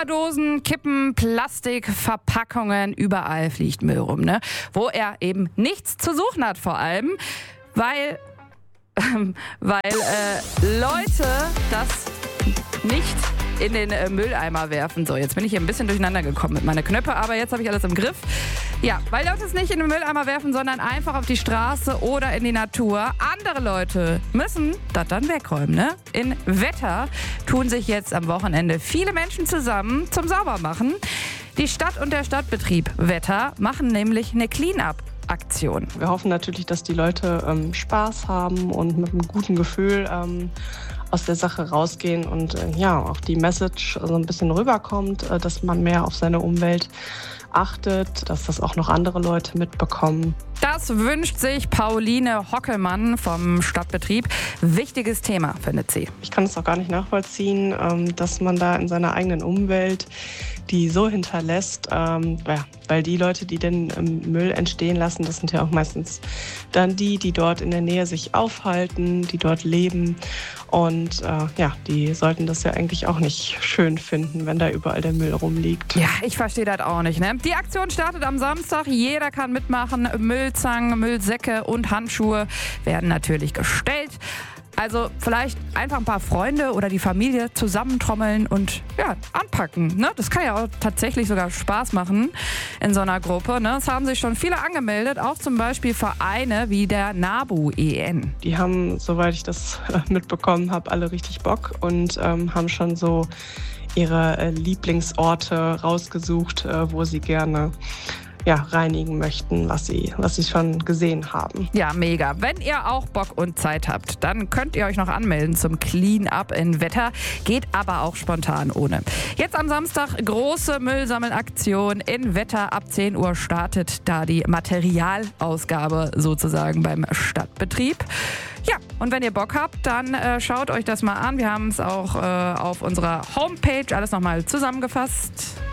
Cola-Dosen, Kippen, Plastik, Verpackungen, überall fliegt Müll rum, ne? Wo er eben nichts zu suchen hat vor allem, weil Leute das nicht in den Mülleimer werfen. So, jetzt bin ich hier ein bisschen durcheinander gekommen mit meinen Knöpfe, aber jetzt habe ich alles im Griff. Ja, weil Leute es nicht in den Mülleimer werfen, sondern einfach auf die Straße oder in die Natur. Andere Leute müssen das dann wegräumen, ne? In Wetter tun sich jetzt am Wochenende viele Menschen zusammen zum Saubermachen. Die Stadt und der Stadtbetrieb Wetter machen nämlich eine Clean-up-Aktion. Wir hoffen natürlich, dass die Leute Spaß haben und mit einem guten Gefühl aus der Sache rausgehen und auch die Message so ein bisschen rüberkommt, dass man mehr auf seine Umwelt achtet, dass das auch noch andere Leute mitbekommen. Das wünscht sich Pauline Hockelmann vom Stadtbetrieb. Wichtiges Thema, findet sie. Ich kann es auch gar nicht nachvollziehen, dass man da in seiner eigenen Umwelt die so hinterlässt, weil die Leute, die den Müll entstehen lassen, das sind ja auch meistens dann die dort in der Nähe sich aufhalten, die dort leben und die sollten das ja eigentlich auch nicht schön finden, wenn da überall der Müll rumliegt. Ja, ich verstehe das auch nicht, ne? Die Aktion startet am Samstag, jeder kann mitmachen, Müllzangen, Müllsäcke und Handschuhe werden natürlich gestellt. Also vielleicht einfach ein paar Freunde oder die Familie zusammentrommeln und anpacken. Ne? Das kann ja auch tatsächlich sogar Spaß machen in so einer Gruppe. Ne? Es haben sich schon viele angemeldet, auch zum Beispiel Vereine wie der NABU EN. Die haben, soweit ich das mitbekommen habe, alle richtig Bock und haben schon so ihre Lieblingsorte rausgesucht, wo sie gerne reinigen möchten, was sie schon gesehen haben. Ja, mega. Wenn ihr auch Bock und Zeit habt, dann könnt ihr euch noch anmelden zum Clean-up in Wetter. Geht aber auch spontan ohne. Jetzt am Samstag große Müllsammelaktion in Wetter. Ab 10 Uhr startet da die Materialausgabe sozusagen beim Stadtbetrieb. Ja, und wenn ihr Bock habt, dann schaut euch das mal an. Wir haben es auch auf unserer Homepage alles nochmal zusammengefasst.